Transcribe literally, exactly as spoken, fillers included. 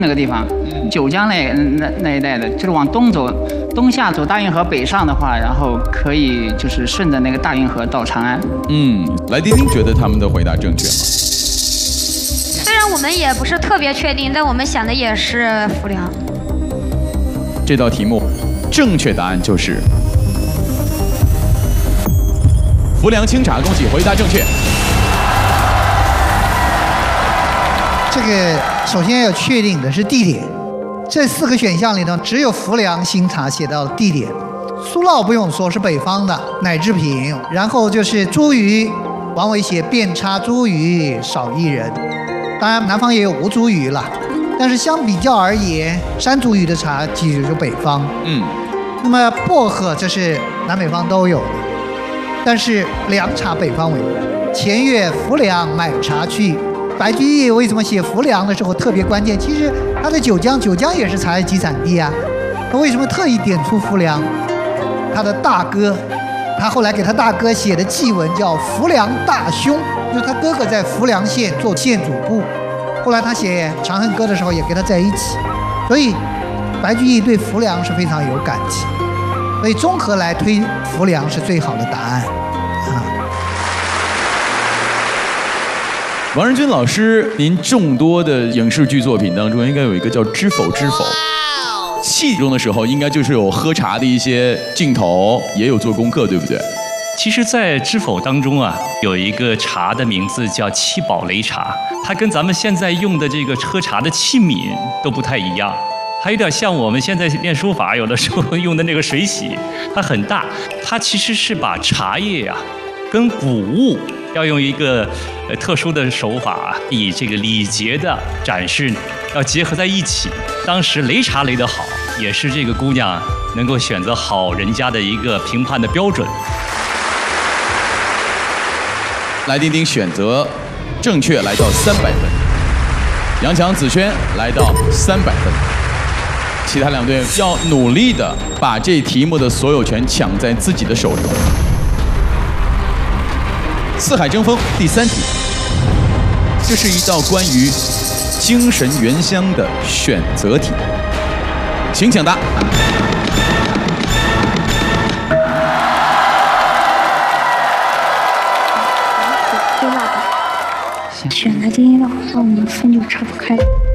那个地方，九江那那那一带的，就是往东走，东下走大运河北上的话，然后可以就是顺着那个大运河到长安。 嗯，来丁丁觉得他们的回答正确吗？ 虽然我们也不是特别确定，但我们想的也是浮梁。 这道题目正确答案就是浮梁清茶，恭喜回答正确。 这个首先要确定的是地点，这四个选项里头只有浮梁新茶写到了地点。苏烙不用说是北方的奶制品，然后就是茱萸，王维写遍插茱萸少一人，当然南方也有无茱萸了，但是相比较而言，山茱萸的茶其实就是北方。 嗯， 那么薄荷这是南北方都有的，但是凉茶北方为主。前月浮梁买茶去。白居易为什么写浮梁的时候特别关键？其实他在九江，九江也是茶叶集散地啊。他为什么特意点出浮梁？他的大哥，他后来给他大哥写的祭文叫《浮梁大兄》，就是他哥哥在浮梁县做县主簿。后来他写《长恨歌》的时候也跟他在一起，所以白居易对浮梁是非常有感情。所以综合来推，浮梁是最好的答案啊。 王仁君老师，您众多的影视剧作品当中，应该有一个叫《知否知否》。戏中的时候，应该就是有喝茶的一些镜头，也有做功课，对不对？ 其实，在《知否》当中啊，有一个茶的名字叫七宝擂茶，它跟咱们现在用的这个喝茶的器皿都不太一样，还有点像我们现在练书法有的时候用的那个水洗，它很大，它其实是把茶叶呀、啊、跟谷物。要用一个呃特殊的手法，以这个礼节的展示，要结合在一起。当时擂茶擂得好，也是这个姑娘能够选择好人家的一个评判的标准。 来丁丁选择正确，来到三百分；杨强、子轩来到三百分。其他两队要努力的把这题目的所有权抢在自己的手中。四海争锋第三题，这是一道关于精神原乡的选择题，请抢答。 选了第一的话，我们分就岔不开。